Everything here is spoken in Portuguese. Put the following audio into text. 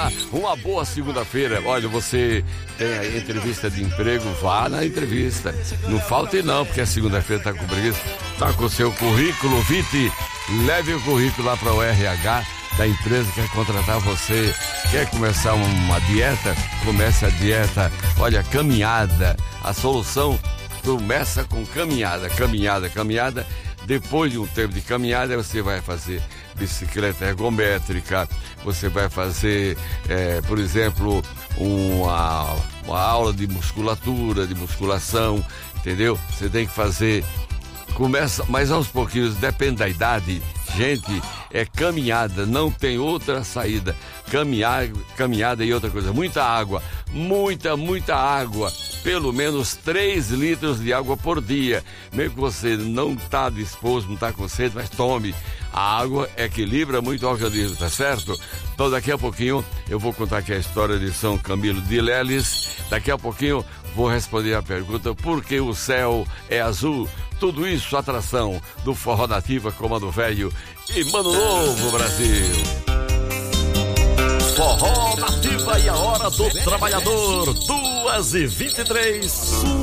Uma boa segunda-feira. Olha, você tem a entrevista de emprego, vá na entrevista. Não falte não, porque a segunda-feira tá com preguiça. Tá com o seu currículo vitae. Leve o currículo lá para o RH da empresa que quer contratar você. Quer começar uma dieta? Comece a dieta. Olha, caminhada. A solução começa com caminhada. Caminhada. Depois de um tempo de caminhada, você vai fazer bicicleta ergométrica, você vai fazer, por exemplo, uma aula de musculatura, de musculação, entendeu? Você tem que fazer, começa, mas aos pouquinhos, depende da idade. Gente, é caminhada, não tem outra saída. Caminhada e outra coisa, muita água, muita água. Pelo menos 3 litros de água por dia. Mesmo que você não está disposto, não está com sede, mas tome. A água equilibra muito o organismo, tá certo? Então daqui a pouquinho eu vou contar aqui a história de São Camilo de Leles. Daqui a pouquinho vou responder a pergunta: por que o céu é azul? Tudo isso atração do Forró Nativa, Comando Velho e Mano Novo, Brasil. Forró Nativa e a Hora do Trabalhador, 2h23.